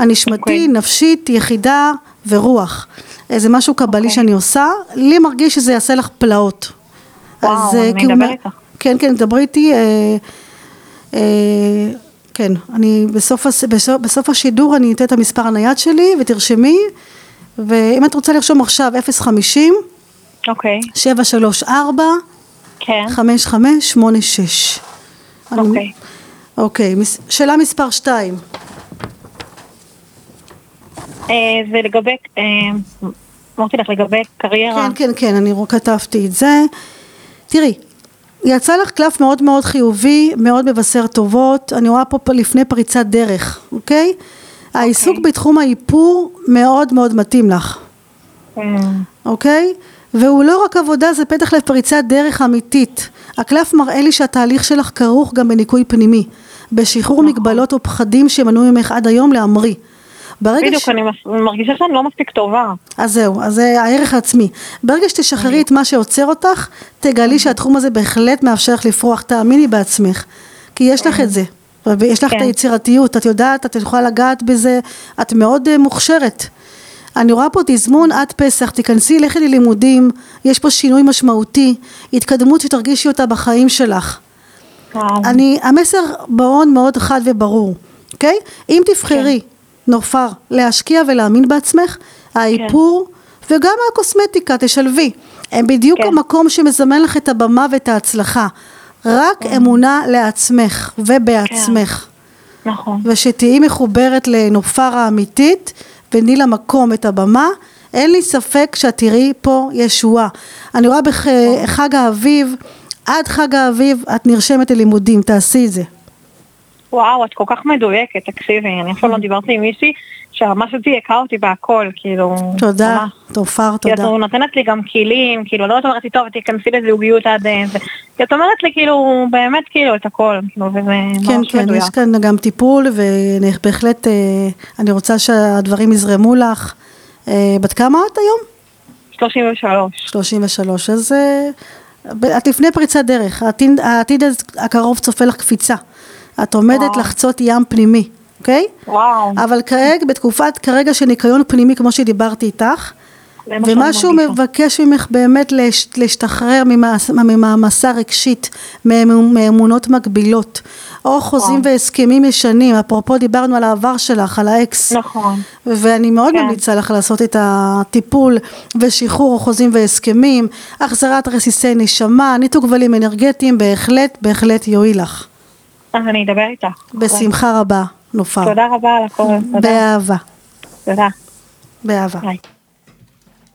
הנשמתי, נפשית, יחידה ורוח. זה משהו קבלי שאני עושה, לי מרגיש שזה יעשה לך פלאות. וואו, אני אדבר איתך. כן, דברי איתי, כן, אני בסוף השידור אני אתן את המספר הנייד שלי ותרשמי, ואם את רוצה לרשום עכשיו 050 734 5586. אוקיי, שאלה מספר 2. זה לגבי, אמרתי לך לגבי קריירה. כן, אני כתבתי את זה. תראי, יצא לך קלף מאוד מאוד חיובי, מאוד מבשר טובות, אני רואה פה לפני פריצת דרך, אוקיי? העיסוק בתחום האיפור מאוד מאוד מתאים לך, אוקיי? והוא לא רק עבודה, זה פתח לפריצת דרך אמיתית. הקלף מראה לי שהתהליך שלך כרוך גם בניקוי פנימי, בשחרור מגבלות ופחדים שמנעו ממך עד היום להמריא. בדיוק, אני מרגישה שאני לא מספיק טובה. אז זהו, אז זה הערך העצמי. ברגע שתשחררי את מה שעוצר אותך, תגלי שהתחום הזה בהחלט מאפשר לך לפרוח, תאמיני בעצמך, כי יש לך את זה, ויש לך את היצירתיות, את יודעת, את יכולה לגעת בזה, את מאוד מוכשרת. אני רואה פה תזמון עד פסח, תיכנסי, לכי ללימודים, יש פה שינוי משמעותי, התקדמות שתרגישי אותה בחיים שלך. המסר מאוד מאוד חד וברור, אוקיי? אם תבחרי נופר, להשקיע ולהאמין בעצמך, האיפור וגם הקוסמטיקה, תשלבי. הם בדיוק המקום שמזמן לך את הבמה ואת ההצלחה. רק אמונה לעצמך ובעצמך. נכון. ושתהי מחוברת לנופר האמיתית, וני למקום את הבמה, אין לי ספק שתראי פה ישועה. אני רואה בחג האביב, עד חג האביב, את נרשמת ללימודים, תעשי את זה. וואו, את כל כך מדויקת, תקשיבי, אני אפילו לא דיברתי עם מישהי שממש דייקה אותי בהכל, כאילו... תודה, תופר, תודה. כי את נותנת לי גם כלים, כאילו, לא אומרת לי, טוב, תיכנסי לזוגיות עד זה, כי את אומרת לי, כאילו, באמת, כאילו, את הכל, כאילו, וזה ממש מדויק. כן, יש כאן גם טיפול, ובהחלט, אני רוצה שהדברים יזרמו לך. בת כמה את היום? 33. 33, אז את לפני פריצת דרך, העתיד הקרוב צופה לך קפיצה. את עומדת לחצות ים פנימי, אוקיי? וואו. אבל כרגע של ניקיון פנימי, כמו שדיברתי איתך, ומשהו מבקש ממך באמת להשתחרר ממעמסה רגשית, מאמונות מגבילות, או חוזים והסכמים ישנים, אפרופו דיברנו על העבר שלך, על האקס. נכון. ואני מאוד ממליצה לך לעשות את הטיפול ושחרור חוזים והסכמים, החזרת רסיסי נשמה, ניתוק גבלים אנרגטיים, בהחלט יועיל לך. אז אני אדבר איתך. בשמחה רבה, נופר. תודה רבה על הכל. באהבה. תודה. באהבה. ביי.